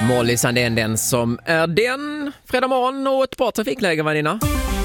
Molly Sandén, den som är den. Fredag morgon och ett bra trafikläge, Vanina.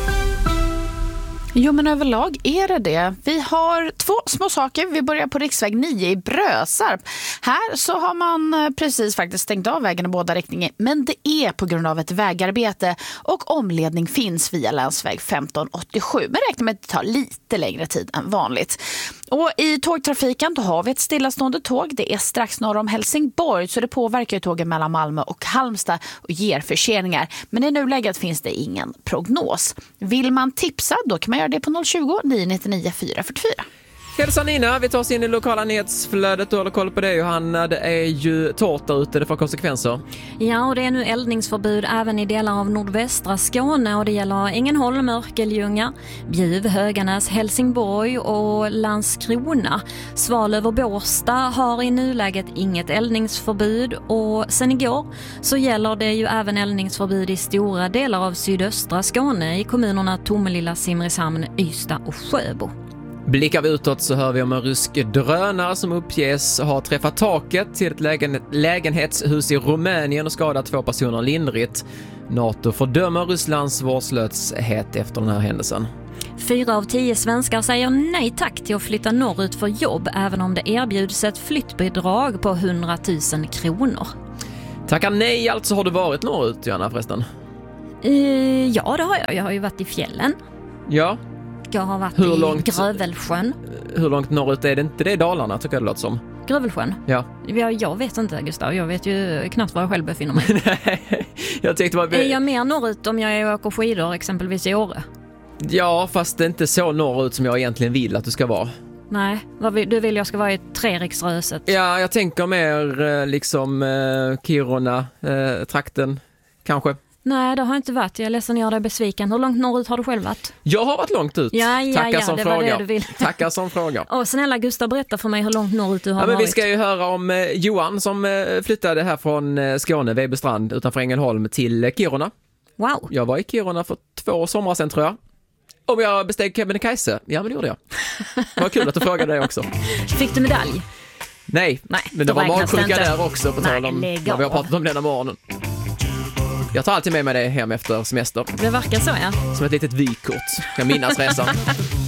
Jo, men överlag är det. Vi har 2 små saker. Vi börjar på riksväg 9 i Brösarp. Här så har man precis faktiskt stängt av vägen i båda riktningar. Men det är på grund av ett vägarbete och omledning finns via länsväg 1587. Men räkna med att det tar lite längre tid än vanligt. Och i tågtrafiken då har vi ett stillastående tåg. Det är strax norr om Helsingborg så det påverkar tågen mellan Malmö och Halmstad och ger förseningar. Men i nuläget finns det ingen prognos. Vill man tipsa då kan man göra det på 020 999 444. Hälsa Nina, vi tar oss in i lokala nyhetsflödet och håller koll på det. Johanna, det är ju torrt där ute, det får konsekvenser. Ja, och det är nu eldningsförbud även i delar av nordvästra Skåne och det gäller Ängelholm, Örkelljunga, Bjuv, Höganäs, Helsingborg och Landskrona. Svalöv och Båstad har i nuläget inget eldningsförbud och sen igår så gäller det ju även eldningsförbud i stora delar av sydöstra Skåne i kommunerna Tomelilla, Simrishamn, Ystad och Sjöbo. Blickar vi utåt så hör vi om en rysk drönare som uppges ha träffat taket till ett lägenhetshus i Rumänien och skadat 2 personer lindrigt. NATO fördömer Rysslands vårdslöshet efter den här händelsen. 4 av 10 svenskar säger nej tack till att flytta norrut för jobb även om det erbjuds ett flyttbidrag på 100 000 kronor. Tackar nej, alltså har du varit norrut, Johanna, förresten? Ja, det har jag. Jag har ju varit i fjällen. Ja. Jag har varit i Grövelsjön. Hur långt norrut är det inte? Det är Dalarna, tycker jag det låter som. Grövelsjön? Ja. Jag vet inte, Gustav. Jag vet ju knappt var jag själv befinner mig. Nej, jag tänkte bara... Är jag mer norrut om jag åker skidor, exempelvis i Åre? Ja, fast det är inte så norrut som jag egentligen vill att du ska vara. Nej, du vill jag ska vara i Treriksröset. Ja, jag tänker mer liksom Kiruna, trakten, kanske. Nej, det har inte varit. Jag är ledsen, jag är besviken. Hur långt norrut har du själv varit? Jag har varit långt ut. Ja, som det fråga. var det du vill. Tackar som fråga. Och snälla Gustav, berätta för mig hur långt norrut du har men varit. vi ska ju höra om Johan som flyttade här från Skåne, Vebestrand utanför Ängelholm till Kiruna. Wow. Jag var i Kiruna för 2 somrar sedan, tror jag. Och jag besteg Kebnekaise. Ja, men det gjorde jag. Det var kul att du frågade det också. Fick du medalj? Nej, men det var magsjuka där också på tal om vad vi har pratat om denna morgonen. Jag tar alltid med mig det hem efter semester. Det verkar så, ja. Som ett litet vykort. Jag minnas resan.